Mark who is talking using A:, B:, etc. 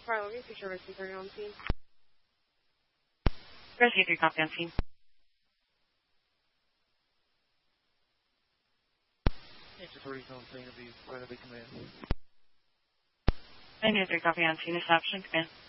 A: Fire Logan, Future Rescue 30 on scene.
B: Rescue 3, copy on scene.
C: Nature 30 on scene will be right away command.
B: Venue 3, copy on scene. Establishing command.